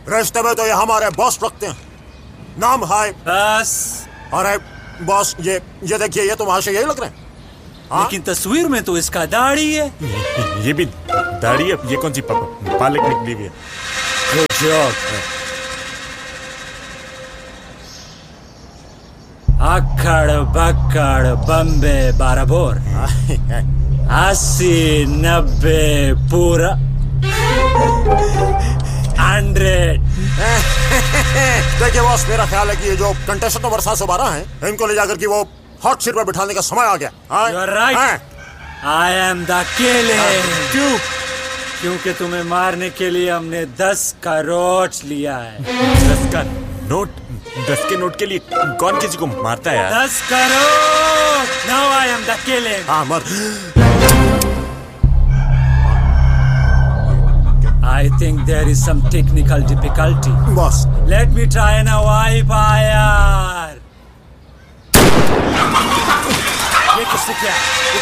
रिश्ते में तो ये हमारे बॉस रखते हैं। नाम है बस। अरे बॉस, ये देखिए, ये तो वहां से यही लग रहे हैं। लेकिन तस्वीर में तो इसका दाढ़ी है। ये भी दाढ़ी है? ये कौन सी पालक निकली हुई है? अक्कड़ बक्कड़ बम्बे बाराबोर 80-90 पूरा 100। देखिए बॉस, मेरा ख्याल है कि ये जो कंटेस्टेंट नंबर 712 हैं, इनको ले जाकर कि वो हॉट सीट पर बिठाने का समय आ गया। You are right. I am the killer. क्यों? क्योंकि तुम्हें मारने के लिए हमने 10 करोड़ लिया है। 10 का नोट? 10 के नोट के लिए कौन किसी को मारता है यार? 10 crore. Now I am the killer. हाँ, मर। I think there is some technical difficulty. Boss, Let me try and wipe fire. ये किसने किया?